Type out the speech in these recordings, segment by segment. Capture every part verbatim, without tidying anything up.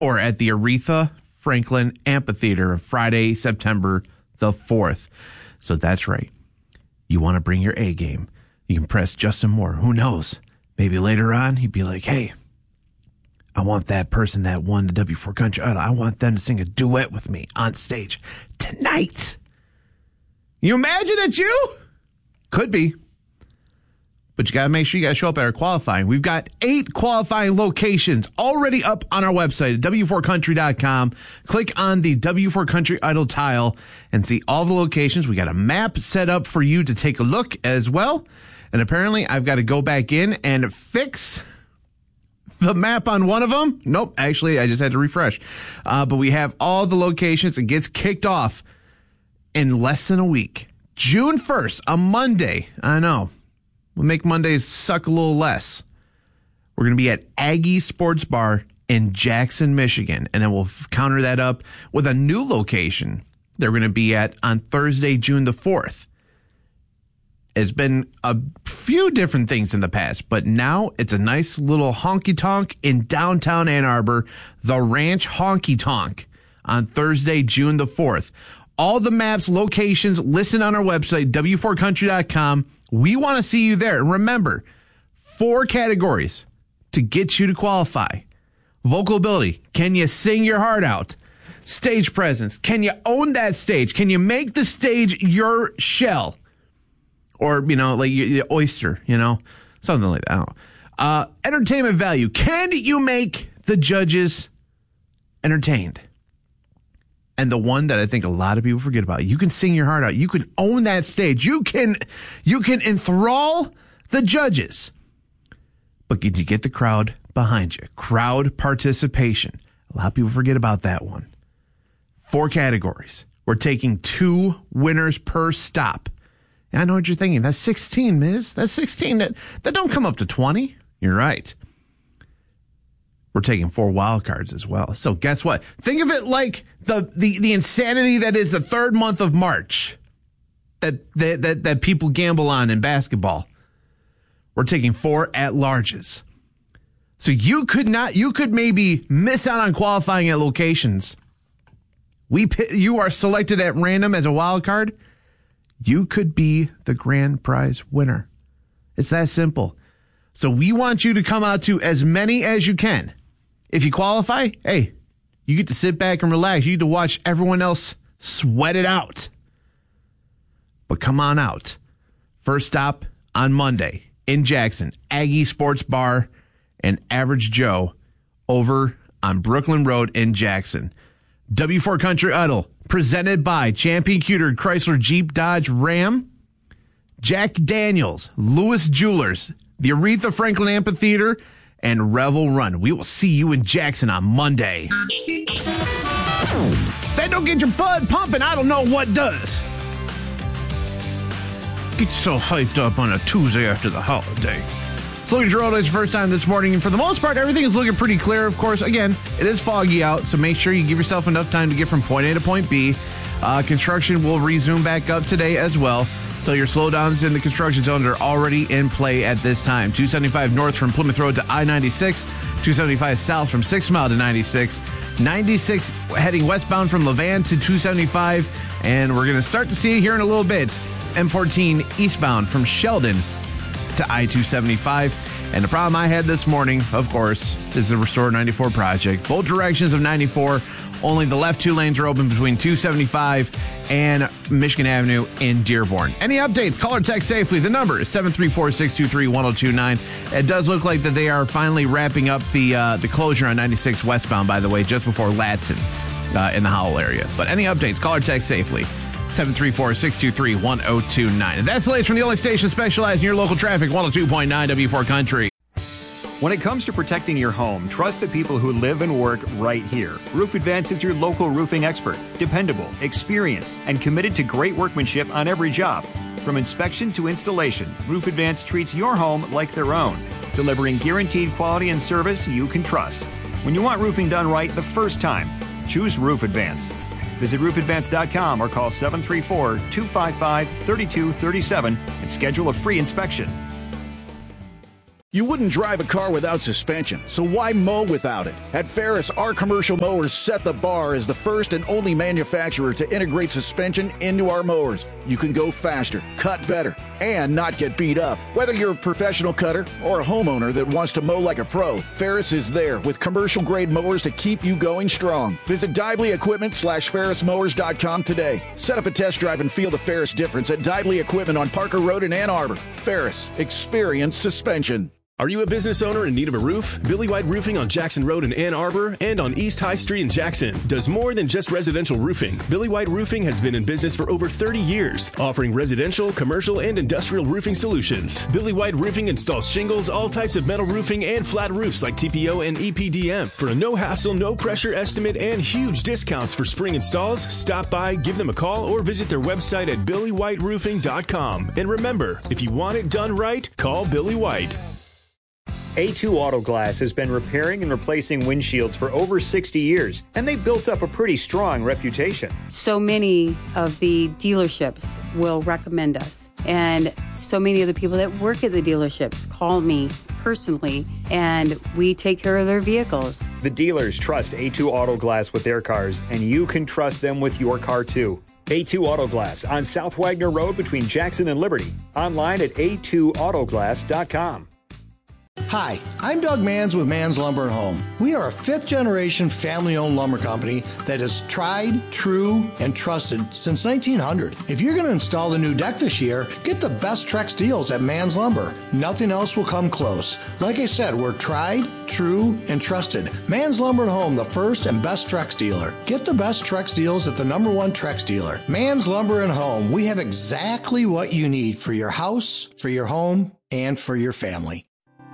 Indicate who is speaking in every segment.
Speaker 1: or at the Aretha Franklin Amphitheater Friday, September the fourth. So that's right. You want to bring your A game. You can press Justin Moore. Who knows? Maybe later on he'd be like, hey, I want that person that won the W four Country Idol. I want them to sing a duet with me on stage tonight. You imagine that you? Could be. But you got to make sure you got to show up at our qualifying. We've got eight qualifying locations already up on our website at W four country dot com. Click on the W four Country Idol tile and see all the locations. We got a map set up for you to take a look as well. And apparently I've got to go back in and fix the map on one of them. Nope, actually, I just had to refresh. Uh, but we have all the locations. It gets kicked off in less than a week. June first, a Monday. I know. We'll make Mondays suck a little less. We're going to be at Aggie Sports Bar in Jackson, Michigan. And then we'll counter that up with a new location they're going to be at on Thursday, June the fourth. It's been a few different things in the past, but now it's a nice little honky-tonk in downtown Ann Arbor, the Ranch Honky Tonk, on Thursday, June the fourth. All the maps, locations, listen on our website, W four country dot com. We want to see you there. And remember, four categories to get you to qualify. Vocal ability. Can you sing your heart out? Stage presence. Can you own that stage? Can you make the stage your shell? Or, you know, like the oyster, you know, something like that. I don't know. Uh, entertainment value. Can you make the judges entertained? And the one that I think a lot of people forget about, you can sing your heart out. You can own that stage. You can, you can enthrall the judges. But can you get the crowd behind you? Crowd participation. A lot of people forget about that one. Four categories. We're taking two winners per stop. I know what you're thinking. That's sixteen, Miz. That's sixteen. That, that don't come up to twenty. You're right. We're taking four wild cards as well. So guess what? Think of it like the, the, the insanity that is the third month of March that, that, that, that people gamble on in basketball. We're taking four at-larges. So you could not, you could maybe miss out on qualifying at locations. We, you are selected at random as a wild card. You could be the grand prize winner. It's that simple. So we want you to come out to as many as you can. If you qualify, hey, you get to sit back and relax. You get to watch everyone else sweat it out. But come on out. First stop on Monday in Jackson, Aggie Sports Bar and Average Joe over on Brooklyn Road in Jackson. W four Country Idol, presented by Champion Cuter Chrysler Jeep Dodge Ram, Jack Daniels, Lewis Jewelers, the Aretha Franklin Amphitheater, and Revel Run. We will see you in Jackson on Monday. That don't get your blood pumping, I don't know what does. Get yourself hyped up on a Tuesday after the holiday. It's Lucas Giraldo's first time this morning, and for the most part, everything is looking pretty clear. Of course, again, it is foggy out, so make sure you give yourself enough time to get from point A to point B. Uh, construction will resume back up today as well, so your slowdowns in the construction zone are already in play at this time. two seventy-five north from Plymouth Road to I ninety-six, two seventy-five south from Six Mile to ninety-six, ninety-six heading westbound from Levan to two seventy-five, and we're going to start to see it here in a little bit. M fourteen eastbound from Sheldon to I two seventy-five. And the problem I had this morning, of course, is the Restore ninety-four project. Both directions of ninety-four, only the left two lanes are open between two seventy-five and Michigan Avenue in Dearborn. Any updates? Call or text safely. The number is seven three four, six two three, one zero two nine. It does look like that they are finally wrapping up the uh, the closure on ninety-six westbound, by the way, just before Latson uh, in the Howell area. But any updates? Call or text safely. seven three four, six two three, one zero two nine. And that's the latest from the only station specialized in your local traffic, one oh two point nine W four Country.
Speaker 2: When it comes to protecting your home, trust the people who live and work right here. Roof Advance is your local roofing expert. Dependable, experienced, and committed to great workmanship on every job. From inspection to installation, Roof Advance treats your home like their own, delivering guaranteed quality and service you can trust. When you want roofing done right the first time, choose Roof Advance. Visit roof advance dot com or call seven three four, two five five, three two three seven and schedule a free inspection.
Speaker 3: You wouldn't drive a car without suspension, so why mow without it? At Ferris, our commercial mowers set the bar as the first and only manufacturer to integrate suspension into our mowers. You can go faster, cut better, and not get beat up. Whether you're a professional cutter or a homeowner that wants to mow like a pro, Ferris is there with commercial-grade mowers to keep you going strong. Visit Dively Equipment slash Ferris Mowers dot com today. Set up a test drive and feel the Ferris difference at Dively Equipment on Parker Road in Ann Arbor. Ferris, experience suspension.
Speaker 4: Are you a business owner in need of a roof? Billy White Roofing on Jackson Road in Ann Arbor and on East High Street in Jackson does more than just residential roofing. Billy White Roofing has been in business for over thirty years, offering residential, commercial, and industrial roofing solutions. Billy White Roofing installs shingles, all types of metal roofing, and flat roofs like T P O and E P D M. For a no-hassle, no-pressure estimate and huge discounts for spring installs, stop by, give them a call, or visit their website at billy white roofing dot com. And remember, if you want it done right, call Billy White.
Speaker 2: A two Auto Glass has been repairing and replacing windshields for over sixty years, and they've built up a pretty strong reputation.
Speaker 5: So many of the dealerships will recommend us, and so many of the people that work at the dealerships call me personally, and we take care of their vehicles.
Speaker 2: The dealers trust A two Auto Glass with their cars, and you can trust them with your car too. A two Auto Glass on South Wagner Road between Jackson and Liberty. Online at a two auto glass dot com.
Speaker 6: Hi, I'm Doug Manns with Manns Lumber and Home. We are a fifth-generation family-owned lumber company that is tried, true, and trusted since nineteen hundred. If you're going to install a new deck this year, get the best Trex deals at Manns Lumber. Nothing else will come close. Like I said, we're tried, true, and trusted. Manns Lumber and Home, the first and best Trex dealer. Get the best Trex deals at the number one Trex dealer. Manns Lumber and Home. We have exactly what you need for your house, for your home, and for your family.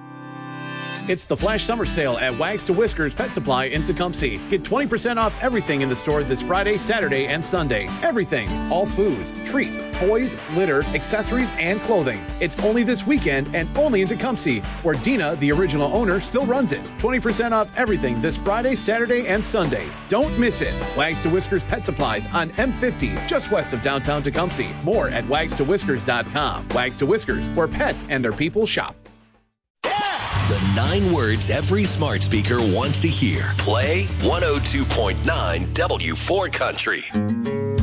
Speaker 7: It's the Flash Summer Sale at Wags to Whiskers Pet Supply in Tecumseh. Get twenty percent off everything in the store this Friday, Saturday, and Sunday. Everything. All foods, treats, toys, litter, accessories, and clothing. It's only this weekend and only in Tecumseh, where Dina, the original owner, still runs it. twenty percent off everything this Friday, Saturday, and Sunday. Don't miss it. Wags to Whiskers Pet Supplies on M fifty, just west of downtown Tecumseh. More at wags to whiskers dot com. Wags to Whiskers, where pets and their people shop.
Speaker 8: The nine words every smart speaker wants to hear. Play one oh two point nine W four Country.